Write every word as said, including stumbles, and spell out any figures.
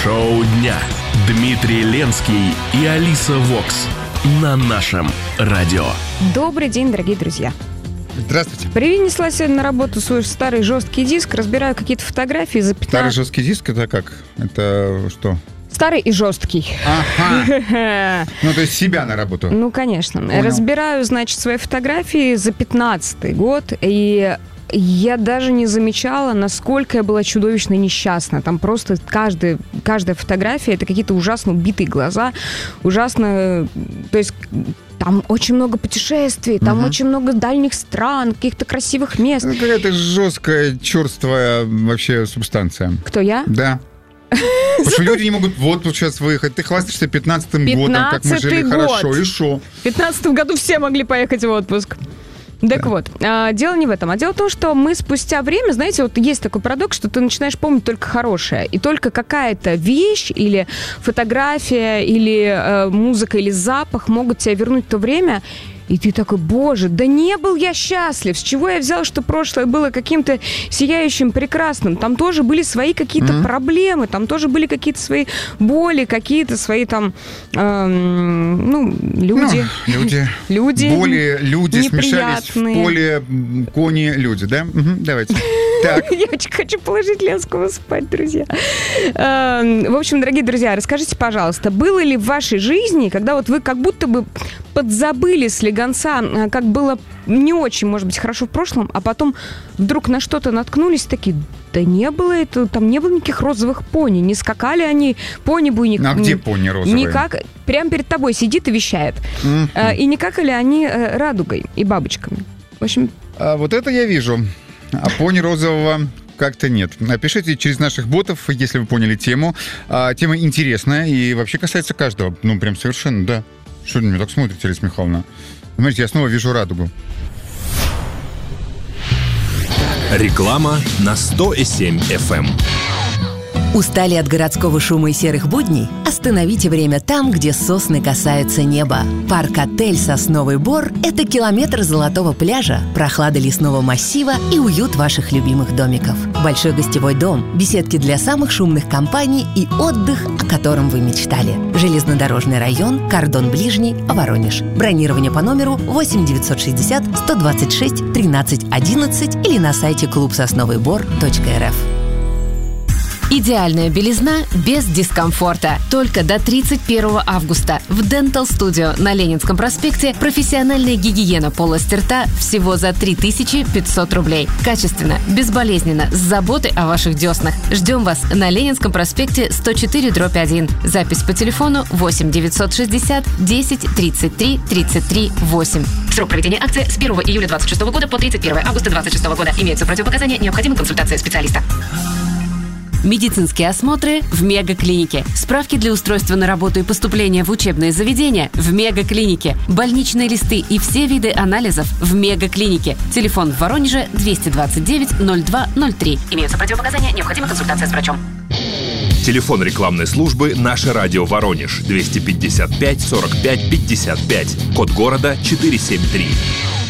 Шоу дня. Дмитрий Ленский и Алиса Вокс на нашем радио. Добрый день, дорогие друзья. Здравствуйте. Принесла сегодня на работу свой старый жесткий диск, разбираю какие-то фотографии за пятнадцать... Старый жесткий диск — это как? Это что? Старый и жесткий. Ага. Ну, то есть себя на работу. Ну, конечно. Понял. Разбираю, значит, свои фотографии за пятнадцатый год, и я даже не замечала, насколько я была чудовищно несчастна. Там просто каждая, каждая фотография — это какие-то ужасно убитые глаза, ужасно... То есть... Там очень много путешествий, там угу. очень много дальних стран, каких-то красивых мест. Это какая-то жесткая, черствая вообще субстанция. Кто, я? Да. Потому что люди не могут вот тут сейчас выехать. Ты хвастаешься пятнадцатым годом, как мы жили хорошо. И шо? В пятнадцатом году все могли поехать в отпуск. Так да. вот, а, дело не в этом, а дело в том, что мы спустя время, знаете, вот есть такой парадокс, что ты начинаешь помнить только хорошее, и только какая-то вещь или фотография, или э, музыка, или запах могут тебя вернуть в то время, и ты такой: боже, да не был я счастлив, с чего я взял, что прошлое было каким-то сияющим, прекрасным, там тоже были свои какие-то mm-hmm. проблемы, там тоже были какие-то свои боли, какие-то свои там, эм, ну, люди. Ну, люди. люди. Боли, люди смешались в поле, кони, люди, да? Угу, давайте. Так. Я очень хочу положить Ленского спать, друзья. В общем, дорогие друзья, расскажите, пожалуйста, было ли в вашей жизни, когда вот вы как будто бы подзабыли слегонца, как было не очень, может быть, хорошо в прошлом, а потом вдруг на что-то наткнулись, такие: да не было это, там не было никаких розовых пони, не скакали они по небу. И не, а где пони розовые? Никак, прямо перед тобой сидит и вещает. Mm-hmm. И не какали они радугой и бабочками. В общем... А вот это я вижу. А пони розового как-то нет. Напишите через наших ботов, если вы поняли тему. А, тема интересная и вообще касается каждого. Ну, прям совершенно, да. Что вы на меня так смотрите, Алиса Михайловна? Смотрите, я снова вижу радугу. Реклама на сто семь эф эм. Устали от городского шума и серых будней? Остановите время там, где сосны касаются неба. Парк-отель «Сосновый Бор» — это километр золотого пляжа, прохлада лесного массива и уют ваших любимых домиков. Большой гостевой дом, беседки для самых шумных компаний и отдых, о котором вы мечтали. Железнодорожный район, кордон ближний, Воронеж. Бронирование по номеру восемь девятьсот шестьдесят сто двадцать шесть тринадцать одиннадцать или на сайте клуб сосновый бор точка эр эф. Идеальная белизна без дискомфорта. Только до тридцать первого августа в Dental Studio на Ленинском проспекте профессиональная гигиена полости рта всего за три тысячи пятьсот рублей. Качественно, безболезненно, с заботой о ваших деснах. Ждем вас на Ленинском проспекте сто четыре дробь один. Запись по телефону восемь девятьсот шестьдесят десять тридцать три тридцать три восемь. Срок проведения акции с первого июля двадцать шестого года по тридцать первого августа двадцать шестого года. Имеются противопоказания, необходима консультация специалиста. Медицинские осмотры в Мегаклинике. Справки для устройства на работу и поступления в учебные заведения в Мегаклинике. Больничные листы и все виды анализов в Мегаклинике. Телефон в Воронеже двести двадцать девять ноль два ноль три. Имеются противопоказания, необходима консультация с врачом. Телефон рекламной службы «Наше радио Воронеж» двести пятьдесят пять сорок пять пятьдесят пять. Код города четыреста семьдесят три.